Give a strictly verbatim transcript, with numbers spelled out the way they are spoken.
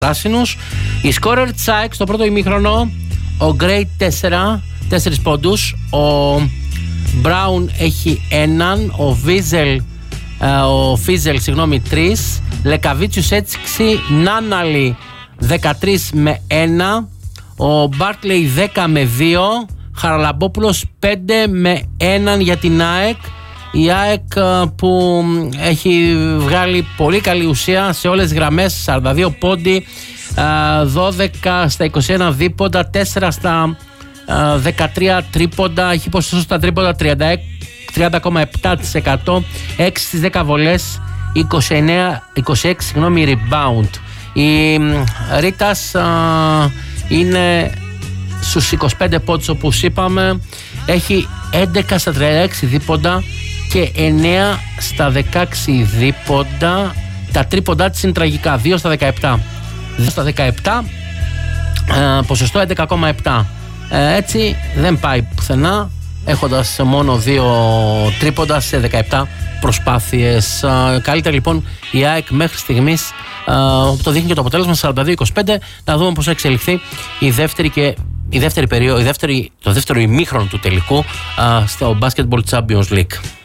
πράσινους. Η σκόρερ της ΑΕΚ στο πρώτο ημίχρονο, ο Γκρέι τέσσερα, τέσσερις πόντους, ο Μπράουν έχει έναν, ο Βίζελ, ο Φίζελ, συγγνώμη, τρεις, Λεκαβίτσιους έξι, Νάναλι δεκατρία με ένα, ο Μπάρκλεϊ δέκα με δύο, Χαραλαμπόπουλος πέντε με ένα για την ΑΕΚ. Η ΑΕΚ που έχει βγάλει πολύ καλή ουσία σε όλες τις γραμμές, σαράντα δύο πόντι, δώδεκα στα είκοσι ένα δίποντα, τέσσερα στα δεκατρία τρίποντα, έχει ποσοστό στα τρίποντα τριάντα κόμμα επτά τοις εκατό, έξι στις δέκα βολές, είκοσι εννέα, είκοσι έξι συγγνώμη, rebound. Η Ρίτας α, είναι στους είκοσι πέντε πόντους όπως είπαμε, έχει έντεκα στα τριάντα έξι δίποντα και εννέα στα δεκαέξι δίποντα. Τα τρίποντά της είναι τραγικά, δύο στα δεκαεπτά, δύο στα δεκαεπτά, ε, ποσοστό έντεκα κόμμα επτά. Ε, έτσι δεν πάει πουθενά, έχοντας μόνο δύο τρίποντα σε δεκαεπτά προσπάθειες. Ε, καλύτερα λοιπόν η ΑΕΚ μέχρι στιγμής, ε, το δείχνει και το αποτέλεσμα, σαράντα δύο είκοσι πέντε. Να δούμε πώς θα εξελιχθεί η δεύτερη και η δεύτερη περίοδο, η δεύτερη, το δεύτερο ημίχρονο του τελικού ε, στο Basketball Champions League.